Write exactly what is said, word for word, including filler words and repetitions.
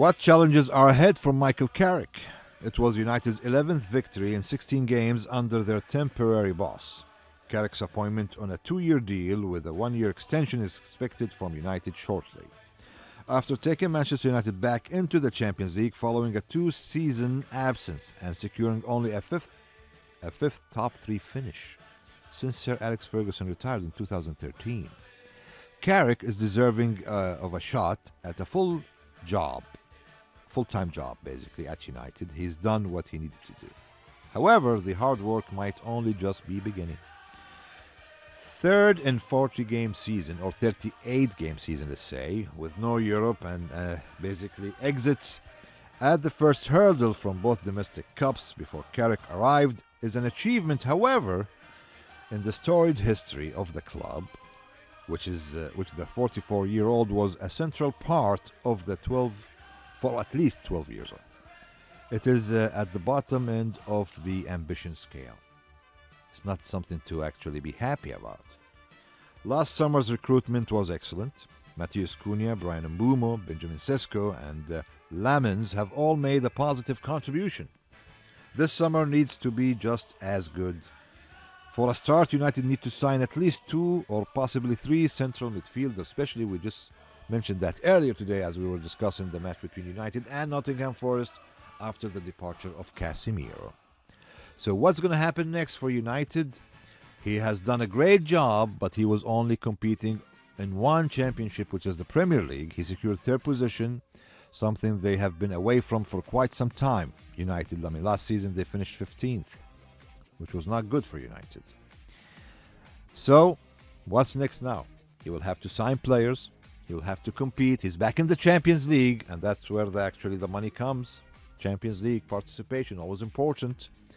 What challenges are ahead for Michael Carrick? It was United's eleventh victory in sixteen games under their temporary boss. Carrick's appointment on a two-year deal with a one-year extension is expected from United shortly. After taking Manchester United back into the Champions League following a two-season absence and securing only a fifth, a fifth top three finish since Sir Alex Ferguson retired in two thousand thirteen. Carrick is deserving uh, of a shot at a full job, full-time job basically at United. He's done what he needed to do. However, the hard work might only just be beginning. Third in forty game season, or thirty-eight game season, let's say, with no Europe and uh, basically exits at the first hurdle from both domestic cups before Carrick arrived is an achievement. However, in the storied history of the club, which is uh, which the forty-four-year-old was a central part of the twelve, for at least twelve years. It is uh, at the bottom end of the ambition scale. It's not something to actually be happy about. Last summer's recruitment was excellent. Matheus Cunha, Brian Mbeumo, Benjamin Sesko, and uh, Lamens have all made a positive contribution. This summer needs to be just as good. For a start, United need to sign at least two or possibly three central midfielders, especially we just mentioned that earlier today as we were discussing the match between United and Nottingham Forest after the departure of Casemiro. So what's going to happen next for United? He has done a great job, but he was only competing in one championship, which is the Premier League. He secured third position, something they have been away from for quite some time. United, I mean, last season they finished fifteenth, which was not good for United. So, what's next now? He will have to sign players. He will have to compete. He's back in the Champions League, and that's where the, actually the money comes. Champions League participation, always important.